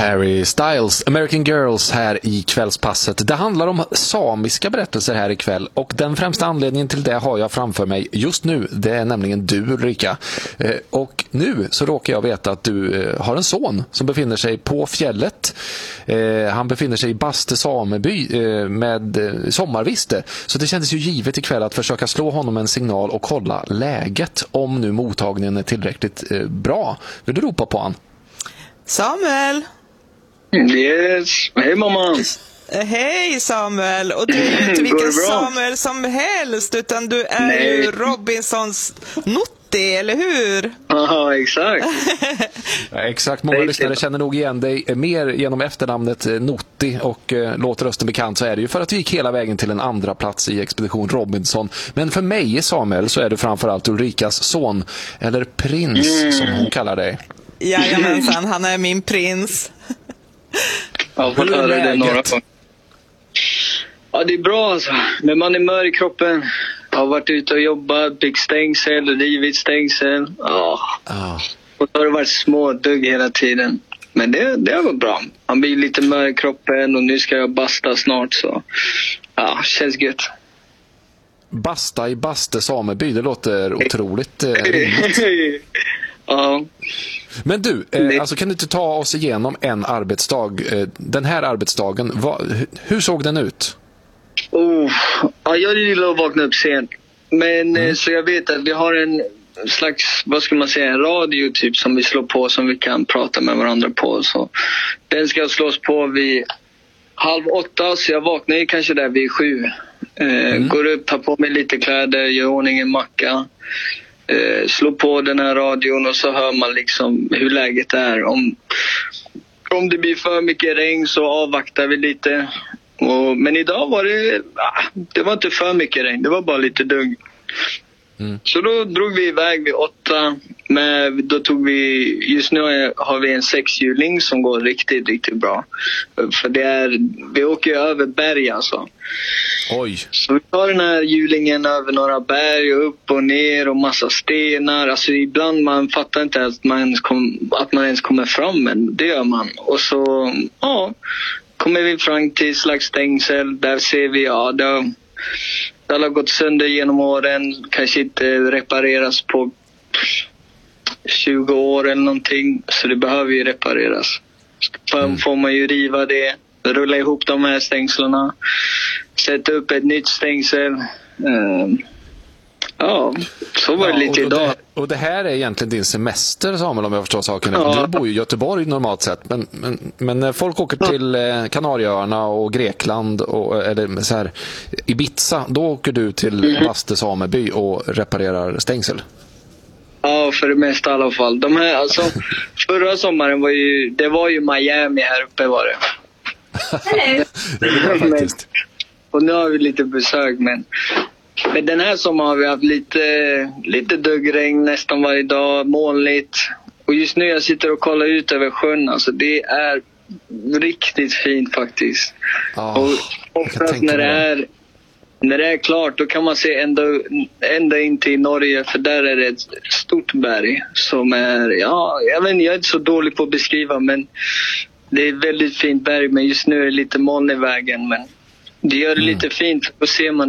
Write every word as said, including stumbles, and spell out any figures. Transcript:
Harry Styles, American Girls här i kvällspasset. Det handlar om samiska berättelser här ikväll och den främsta anledningen till det har jag framför mig just nu. Det är nämligen du, Ulrika. Och nu så råkar jag veta att du har en son som befinner sig på fjället. Han befinner sig i Baste sameby med sommarviste. Så det kändes ju givet ikväll att försöka slå honom en signal och kolla läget om nu mottagningen är tillräckligt bra. Vill du ropa på han? Samuel! Yes, hej mamma! Hej Samuel! Och du är ju inte vilken Samuel som helst, utan du är Nej. ju Robinsons Nutti, eller hur? Ja, exakt. Ja, exakt, många lyssnare känner nog igen dig mer genom efternamnet Nutti och eh, låter rösten bekant, så är det ju för att du gick hela vägen till en andra plats i Expedition Robinson. Men för mig, Samuel, så är du framförallt Ulrikas son, eller prins mm. som hon kallar dig. Jajamensan, han är min prins. Ja, hur är det några Ja, det är bra alltså. Men man är mör i kroppen. Jag har varit ute och jobbat, byggt stängsel, rivit stängsel. Ja. Oh. Och då har det varit små dugg hela tiden. Men det, det har varit bra. Man blir lite mör i kroppen och nu ska jag basta snart, så ja, känns gött. Basta i Baste sameby, det låter otroligt eh, rimligt. Ja. Men du, eh, alltså kan du inte ta oss igenom en arbetsdag, eh, den här arbetsdagen, vad, hur såg den ut? Oh, ja, jag gillar att vakna upp sent. Men mm. så jag vet att vi har en slags, vad ska man säga, en radio typ som vi slår på, som vi kan prata med varandra på. Så den ska slås på vid halv åtta, så jag vaknar ju kanske där vid sju. Eh, mm. Går upp, tar på mig lite kläder, gör ordning en macka. Eh, slå på den här radion och så hör man liksom hur läget är. Om, om det blir för mycket regn så avvaktar vi lite. Och, men idag var det, ah, det var inte för mycket regn, det var bara lite dugg. Mm. Så då drog vi iväg vid åtta. Men då tog vi, just nu har vi en sexhjuling som går riktigt, riktigt bra. För det är, vi åker över berg alltså. Oj. Så vi tar den här hjulingen över några berg och upp och ner och massa stenar. Alltså ibland man fattar inte att man ens, kom, att man ens kommer fram, men det gör man. Och så, ja, kommer vi fram till slags stängsel. Där ser vi, ja, det har, det har gått sönder genom åren. Kanske inte repareras på tjugo år eller någonting. Så det behöver ju repareras. Så mm. får man ju riva det, rulla ihop de här stängslarna, sätta upp ett nytt stängsel. Um, ja, så var det ja, lite och, idag. Och det, och det här är egentligen din semester, Samuel, om jag förstår saken. Ja. Du bor ju i Göteborg normalt sett, men, men, men när folk åker till eh, Kanarieöarna och Grekland och, eller så här, Ibiza, då åker du till mm. Baste sameby och reparerar stängsel. Ja, för det mesta i alla fall. De här, alltså, förra sommaren var ju, det var ju Miami här uppe var det. Det är det faktiskt. Och nu har vi lite besök, men, men den här sommaren har vi haft lite, lite duggregn nästan varje dag, molnigt. Och just nu jag sitter och kollar ut över sjön, alltså det är riktigt fint faktiskt. Oh, och oftast när det är När det är klart, då kan man se ända, ända in till Norge, för där är det ett stort berg som är, ja, jag vet inte, jag är inte så dålig på att beskriva, men det är ett väldigt fint berg, men just nu är det lite moln i vägen, men det gör det mm. lite fint, och ser man